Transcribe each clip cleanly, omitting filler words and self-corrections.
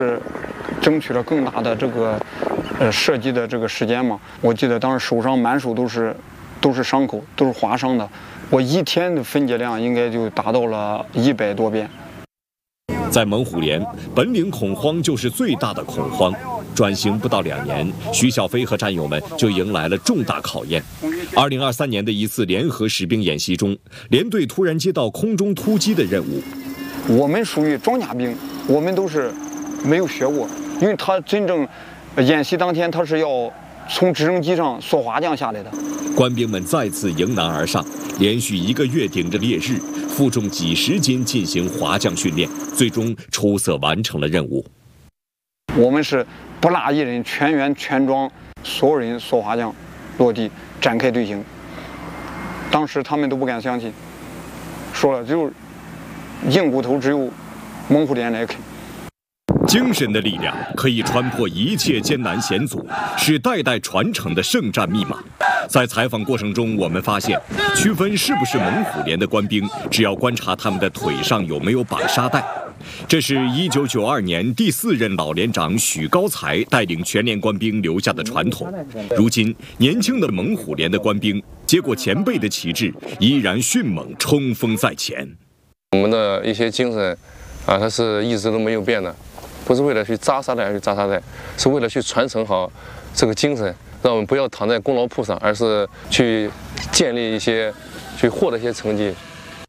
争取了更大的这个射击的这个时间嘛。我记得当时手上满手都是伤口，都是划伤的。我一天的分解量应该就达到了100多遍。 在猛虎连，本领恐慌就是最大的恐慌。转型不到2年，徐小飞和战友们就迎来了重大考验。2023年的一次联合实兵演习中，连队突然接到空中突击的任务。 我们属于装甲兵，我们都是没有学过，因为他真正演习当天他是要从直升机上索滑降下来的。 官兵们再次迎难而上，连续1个月顶着烈日，负重几十斤进行滑降训练，最终出色完成了任务。 我们是不落一人，全员全装，所有人索滑降落地，展开队形。当时他们都不敢相信，说了就硬骨头只有猛虎连来啃。 精神的力量可以穿破一切艰难险阻，是代代传承的圣战密码。在采访过程中，我们发现，区分是不是猛虎连的官兵，只要观察他们的腿上有没有绑沙带。这是1992年第4任老连长许高才带领全连官兵留下的传统。如今，年轻的猛虎连的官兵接过前辈的旗帜，依然迅猛冲锋在前。 我们的一些精神它是一直都没有变的，不是为了去扎沙袋而去扎沙袋，是为了去传承好这个精神，让我们不要躺在功劳簿上，而是去建立一些，去获得一些成绩。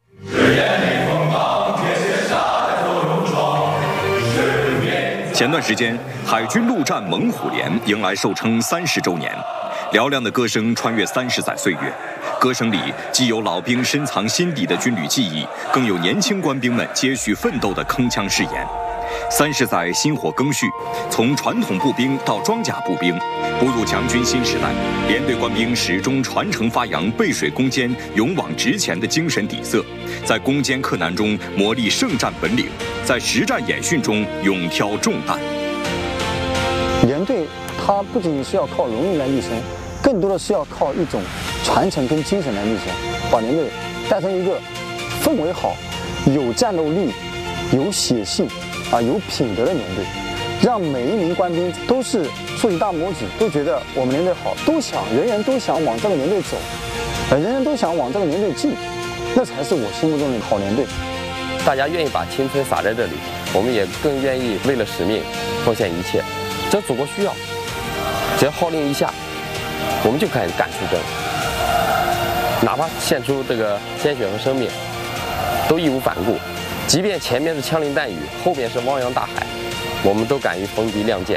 前段时间，海军陆战猛虎连迎来寿称30周年，嘹亮的歌声穿越30载岁月，歌声里既有老兵深藏心底的军旅记忆，更有年轻官兵们接续奋斗的铿锵誓言。30载薪火更续，从传统步兵到装甲步兵，步入强军新时代，连队官兵始终传承发扬背水攻坚、勇往直前的精神底色，在攻坚克难中磨砺胜战本领，在实战演训中勇挑重担。 连队它不仅仅是要靠荣誉来立身，更多的是要靠一种传承跟精神来立身，把连队带成一个氛围好、有战斗力、有血性有品德的连队，让每一名官兵都是竖起大拇指，都觉得我们连队好，人人都想往这个连队走，人人都想往这个连队进，那才是我心目中的好连队。 大家愿意把青春洒在这里，我们也更愿意为了使命奉献一切。这祖国需要，只要号令一下，我们就可以干出征，哪怕献出这个鲜血和生命，都义无反顾。即便前面是枪林弹雨，后面是汪洋大海，我们都敢于逢敌亮剑。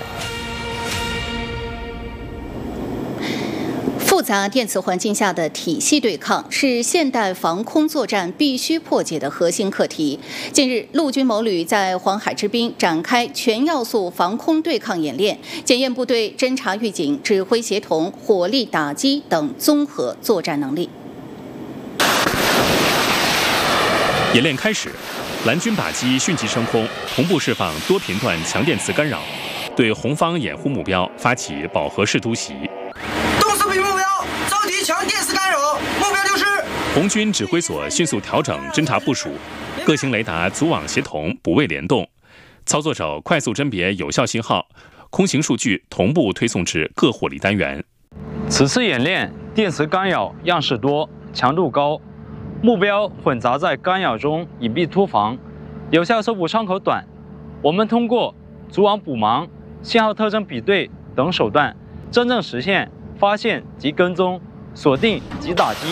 复杂电磁环境下的体系对抗是现代防空作战必须破解的核心课题。近日，陆军某旅在黄海之滨展开全要素防空对抗演练，检验部队侦察预警、指挥协同、火力打击等综合作战能力。 演练开始，蓝军靶机迅即升空，同步释放多频段强电磁干扰，对红方掩护目标发起饱和式突袭。 动四比目标，遭敌强电磁干扰，目标丢失。 红军指挥所迅速调整侦察部署，各型雷达组网协同，补位联动，操作手快速甄别有效信号，空行数据同步推送至各火力单元。 此次演练电磁干扰样式多，强度高，目标混杂在干扰中，隐蔽突防，有效搜捕窗口短。我们通过组网补盲、信号特征比对等手段，真正实现发现及跟踪、锁定及打击。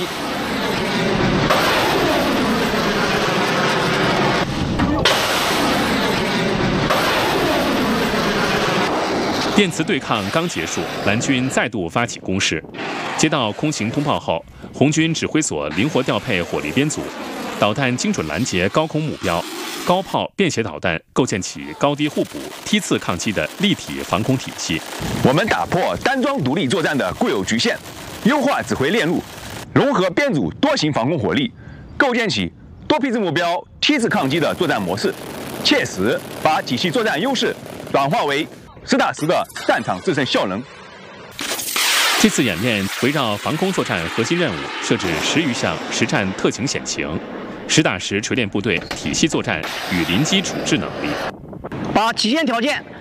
电磁对抗刚结束，蓝军再度发起攻势。接到空行通报后，红军指挥所灵活调配火力编组，导弹精准拦截高空目标，高炮便携导弹构建起高低互补、梯次抗击的立体防空体系。 我们打破单装独立作战的固有局限，优化指挥链路，融合编组多型防空火力，构建起多批次目标、梯次抗击的作战模式，切实把体系作战优势转化为实打实的战场制胜效能。 这次演练围绕防空作战核心任务设置10余项实战特情险情，实打实锤炼部队体系作战与临机处置能力。 把极限条件